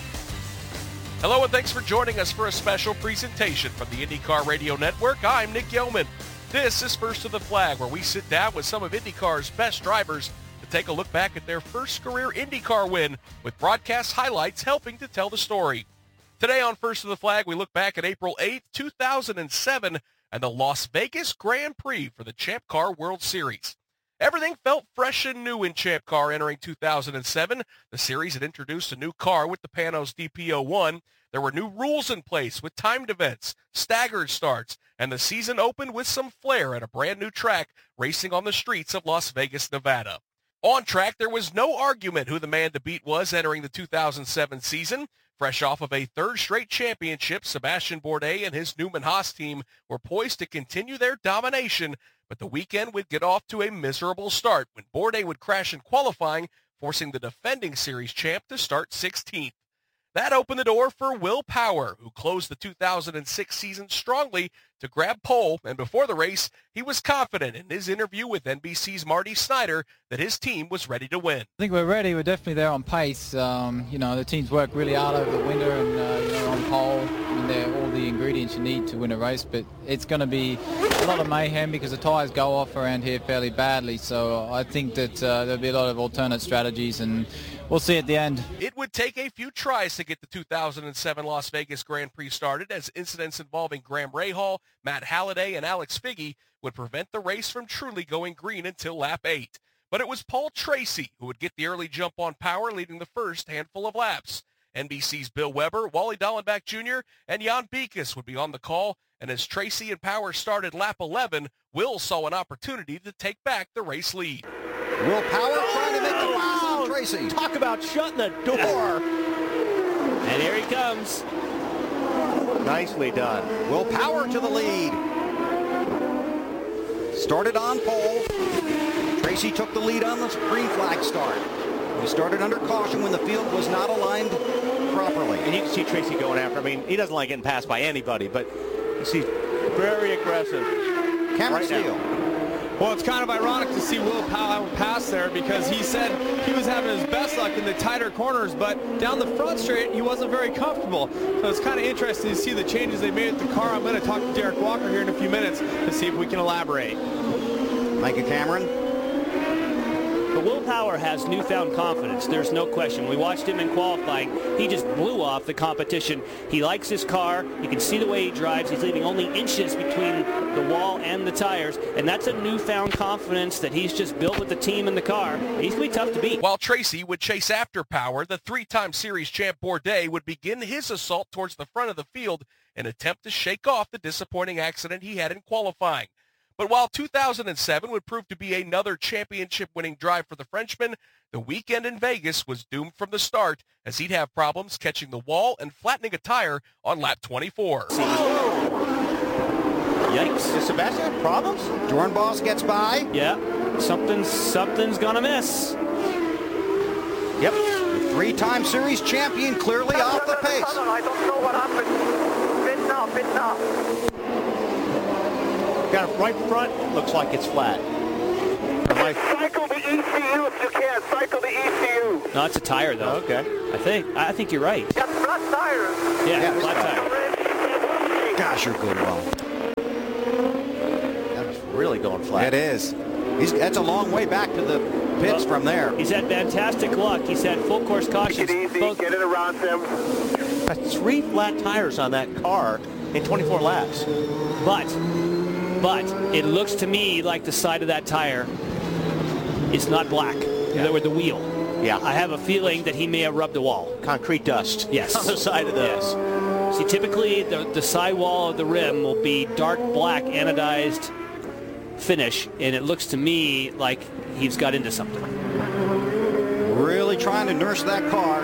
Hello and thanks for joining us for a special presentation from the IndyCar Radio Network. I'm Nick Yeoman. This is First to the Flag, where we sit down with some of IndyCar's best drivers to take a look back at their first career IndyCar win, with broadcast highlights helping to tell the story. Today on First to the Flag, we look back at April 8th, 2007, and the Las Vegas Grand Prix for the Champ Car World Series. Everything felt fresh and new in Champ Car entering 2007. The series had introduced a new car with the Panos DP01. There were new rules in place with timed events, staggered starts, and the season opened with some flair at a brand new track racing on the streets of Las Vegas, Nevada. On track, there was no argument who the man to beat was entering the 2007 season. Fresh off of a third straight championship, Sebastian Bourdais and his Newman Haas team were poised to continue their domination, but the weekend would get off to a miserable start when Bourdais would crash in qualifying, forcing the defending series champ to start 16th. That opened the door for Will Power, who closed the 2006 season strongly to grab pole, and before the race, he was confident in his interview with NBC's Marty Snyder that his team was ready to win. I think we're ready. We're definitely there on pace. The team's worked really hard over the winter and, on pole. They're all the ingredients you need to win a race, but it's going to be a lot of mayhem because the tyres go off around here fairly badly. So I think that there'll be a lot of alternate strategies, and we'll see at the end. It would take a few tries to get the 2007 Las Vegas Grand Prix started, as incidents involving Graham Rahal, Matt Halliday, and Alex Figge would prevent the race from truly going green until lap 8. But it was Paul Tracy who would get the early jump on Power, leading the first handful of laps. NBC's Bill Weber, Wally Dallenbach Jr., and Jan Beekes would be on the call, and as Tracy and Power started lap 11, Will saw an opportunity to take back the race lead. Will Power trying to make the pass on Tracy. Talk about shutting the door. And here he comes. Nicely done. Will Power to the lead. Started on pole. Tracy took the lead on the green flag start. He started under caution when the field was not aligned properly. And you can see Tracy going after. He doesn't like getting passed by anybody, but you see very aggressive. Cameron Steele. Well, it's kind of ironic to see Will Power pass there, because he said he was having his best luck in the tighter corners, but down the front straight, he wasn't very comfortable. So it's kind of interesting to see the changes they made at the car. I'm going to talk to Derek Walker here in a few minutes to see if we can elaborate. Thank you, Cameron. But Will Power has newfound confidence. There's no question. We watched him in qualifying. He just blew off the competition. He likes his car. You can see the way he drives. He's leaving only inches between the wall and the tires, and that's a newfound confidence that he's just built with the team and the car. He's going to be tough to beat. While Tracy would chase after Power, the three-time series champ Bourdais would begin his assault towards the front of the field and attempt to shake off the disappointing accident he had in qualifying. But while 2007 would prove to be another championship-winning drive for the Frenchman, the weekend in Vegas was doomed from the start as he'd have problems catching the wall and flattening a tire on lap 24. Yikes. Is Sebastian problems? Dornbos gets by. Yeah, something's gonna miss. Yep, the three-time series champion clearly off the pace. I don't know what happened. Pit now. Got it right front, looks like it's flat. Cycle the ECU if you can. Cycle the ECU. No, it's a tire though. Okay. I think you're right. Got flat tires. Yeah, flat tire. Gosh, you're good, Will. That's really going flat. It is. That's a long way back to the pits from there. He's had fantastic luck. He's had full course caution. Take it easy. Get it around them. That's 3 flat tires on that car in 24 laps. But it looks to me like the side of that tire is not black. Yeah. With the wheel. Yeah. I have a feeling that he may have rubbed the wall. Concrete dust. Yes. On the side of those. Yes. See, typically the side wall of the rim will be dark black anodized finish, and it looks to me like he's got into something. Really trying to nurse that car.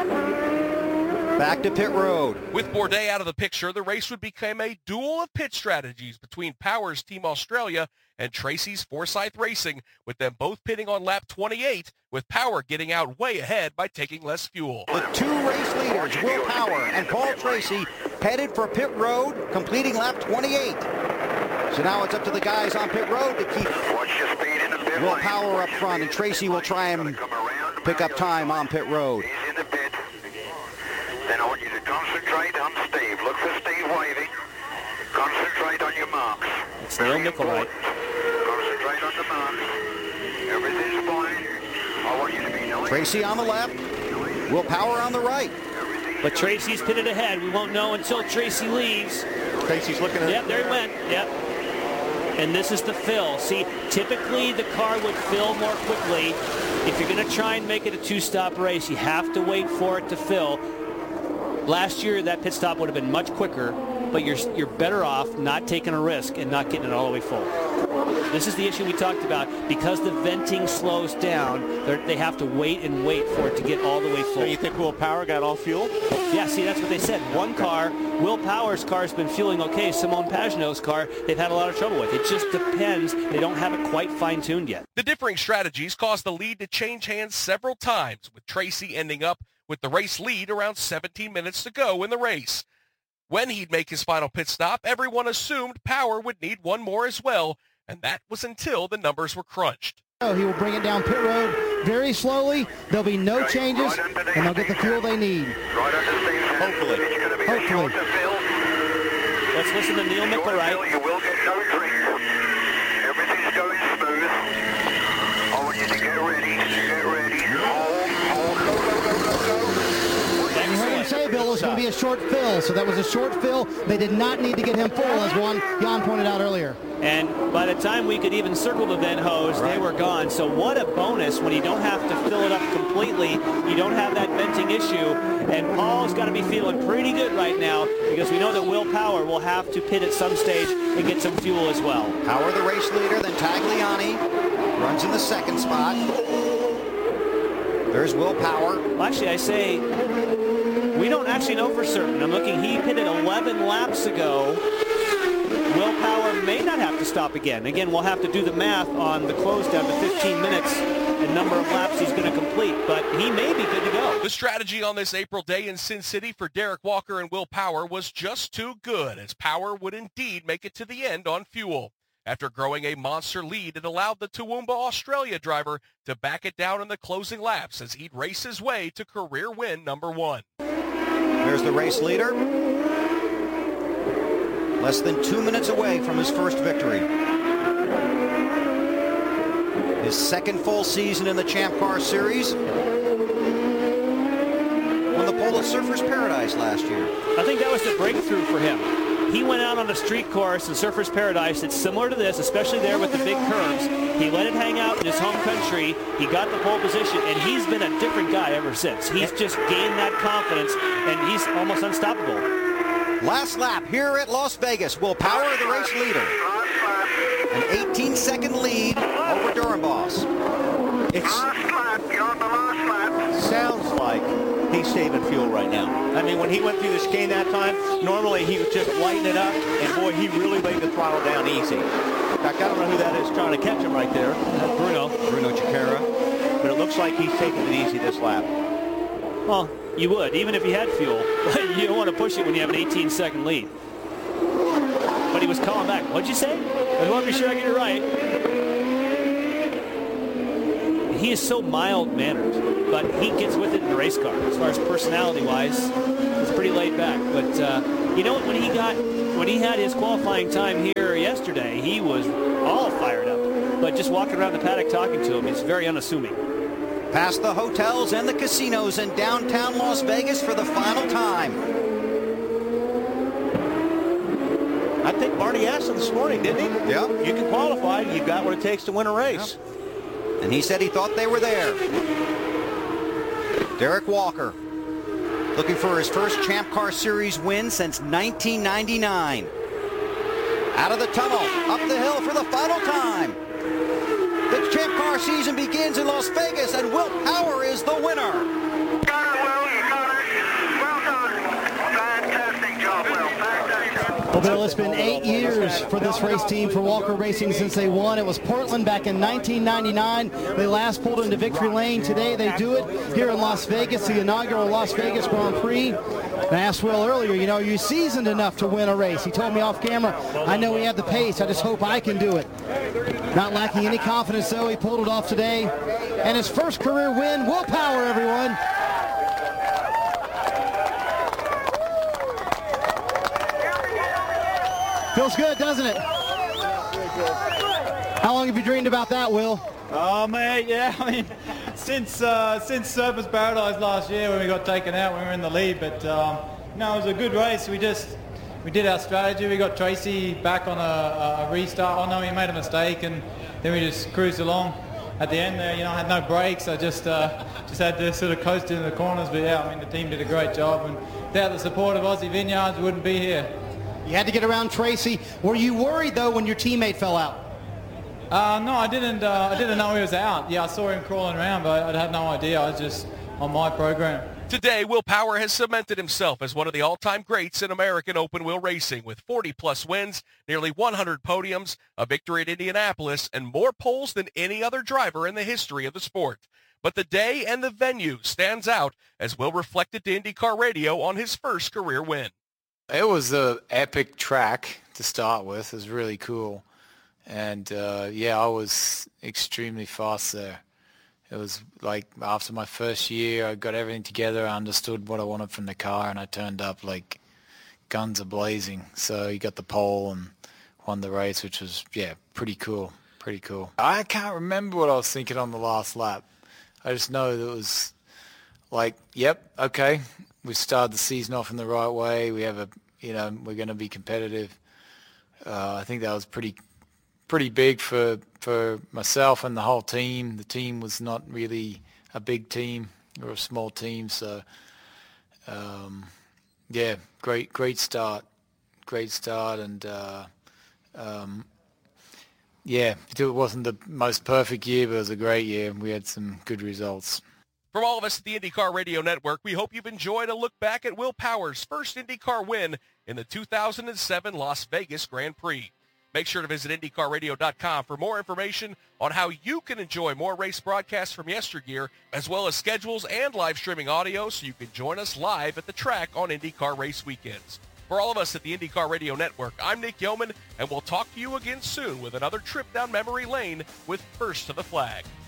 Back to pit road. With Bourdais out of the picture, the race would become a duel of pit strategies between Power's Team Australia and Tracy's Forsyth Racing, with them both pitting on lap 28, with Power getting out way ahead by taking less fuel. The two race leaders, Will Power and Paul Tracy, headed for pit road, completing lap 28. So now it's up to the guys on pit road to keep Will Power up front, and Tracy will try and pick up time on pit road. He's in the pit. Then I want you to concentrate on Steve. Look for Steve waving. Concentrate on your marks. It's Neil Mickelwright. Concentrate on the marks. Everything's fine. I want you to be knowing. Tracy on the left, Will Power on the right. But Tracy's pitted ahead. We won't know until Tracy leaves. Tracy's looking at. Yep, there he went. Yep. And this is the fill. See, typically the car would fill more quickly. If you're going to try and make it a two-stop race, you have to wait for it to fill. Last year, that pit stop would have been much quicker, but you're better off not taking a risk and not getting it all the way full. This is the issue we talked about. Because the venting slows down, they have to wait and wait for it to get all the way full. So you think Will Power got all fuel? Yeah, see, that's what they said. One car, Will Power's car has been fueling okay. Simone Pagenaud's car, they've had a lot of trouble with. It just depends. They don't have it quite fine-tuned yet. The differing strategies caused the lead to change hands several times, with Tracy ending up with the race lead around 17 minutes to go in the race. When he'd make his final pit stop, everyone assumed Power would need one more as well, and that was until the numbers were crunched. He will bring it down pit road very slowly. There'll be no changes, and they'll get the fuel they need. Hopefully. Let's listen to Neil Mickelwright. You will get no drink. Everything's going smooth. I want you to get ready. Get ready. Hold, go. And you heard him say, Bill, it was going to be a short fill. So that was a short fill. They did not need to get him full, as Jan pointed out earlier. And by the time we could even circle the vent hose, they were gone. So what a bonus when you don't have to fill it up completely. You don't have that venting issue. And Paul's got to be feeling pretty good right now because we know that Will Power will have to pit at some stage and get some fuel as well. Power the race leader, then Tagliani runs in the second spot. There's Will Power. Well, actually, I say we don't actually know for certain. I'm looking. He pitted 11 laps ago. Will Power may not have to stop again. Again, we'll have to do the math on the close down to 15 minutes and number of laps he's going to complete, but he may be good to go. The strategy on this April day in Sin City for Derek Walker and Will Power was just too good, as Power would indeed make it to the end on fuel. After growing a monster lead, it allowed the Toowoomba Australia driver to back it down in the closing laps as he'd race his way to career win number 1. There's the race leader. Less than 2 minutes away from his first victory. His second full season in the Champ Car Series. Won the pole at Surfers Paradise last year. I think that was the breakthrough for him. He went out on a street course in Surfers Paradise. It's similar to this, especially there with the big curves. He let it hang out in his home country. He got the pole position, and he's been a different guy ever since. He's just gained that confidence, and he's almost unstoppable. Last lap here at Las Vegas. Will Power, the race leader. An 18-second lead over Durenboss. Sounds like he's saving fuel right now. I mean, when he went through the chicane that time, normally he would just lighten it up, and boy, he really laid the throttle down easy. In fact, I don't know who that is trying to catch him right there. That's Bruno Cecchera. But it looks like he's taking it easy this lap. Well, you would, even if you had fuel. You don't want to push it when you have an 18-second lead. But he was calling back. What'd you say? I want to be sure I get it right. He is so mild-mannered, but he gets with it in the race car. As far as personality-wise, he's pretty laid back. But you know what? When he had his qualifying time here yesterday, he was all fired up. But just walking around the paddock talking to him, it's very unassuming. Past the hotels and the casinos in downtown Las Vegas for the final time. I think Marty asked him this morning, didn't he? Yeah. You can qualify. You've got what it takes to win a race. Yeah. And he said he thought they were there. Derek Walker looking for his first Champ Car Series win since 1999. Out of the tunnel, up the hill for the final time. The Champ Car season begins in Las Vegas, and Will Power is the winner. Got it, Will. You got it. Well done. Fantastic job, Will. Fantastic. Well, Bill, it's been 8 years for this race team, for Walker Racing, since they won. It was Portland back in 1999. They last pulled into victory lane. Today they do it here in Las Vegas, the inaugural Las Vegas Grand Prix. I asked Will earlier, you know, are you seasoned enough to win a race? He told me off camera, I know he had the pace. I just hope I can do it. Not lacking any confidence, though. He pulled it off today. And his first career win, Will Power, everyone. Feels good, doesn't it? How long have you dreamed about that, Will? Oh, mate, yeah. I mean, since Surfers Paradise last year when we got taken out, we were in the lead. But, no, it was a good race. We did our strategy. We got Tracy back on a restart. Oh, no, he made a mistake, and then we just cruised along. At the end there, you know, I had no brakes. I just had to sort of coast into the corners. But, yeah, I mean, the team did a great job. And without the support of Aussie Vineyards, we wouldn't be here. You had to get around Tracy. Were you worried, though, when your teammate fell out? No, I didn't know he was out. Yeah, I saw him crawling around, but I had no idea. I was just on my program. Today, Will Power has cemented himself as one of the all-time greats in American open-wheel racing with 40-plus wins, nearly 100 podiums, a victory at Indianapolis, and more poles than any other driver in the history of the sport. But the day and the venue stands out as Will reflected to IndyCar Radio on his first career win. It was an epic track to start with. It was really cool. And, yeah, I was extremely fast there. It was like after my first year, I got everything together. I understood what I wanted from the car, and I turned up like guns a-blazing. So you got the pole and won the race, which was, yeah, pretty cool. Pretty cool. I can't remember what I was thinking on the last lap. I just know that it was like, yep, okay, we started the season off in the right way. We have we're going to be competitive. I think that was pretty big for myself and the whole team. The team was not really a big team or a small team. So, yeah, great start. And, yeah, it wasn't the most perfect year, but it was a great year. We had some good results. From all of us at the IndyCar Radio Network, we hope you've enjoyed a look back at Will Power's first IndyCar win in the 2007 Las Vegas Grand Prix. Make sure to visit IndyCarRadio.com for more information on how you can enjoy more race broadcasts from yesteryear, as well as schedules and live streaming audio so you can join us live at the track on IndyCar race weekends. For all of us at the IndyCar Radio Network, I'm Nick Yeoman, and we'll talk to you again soon with another trip down memory lane with First to the Flag.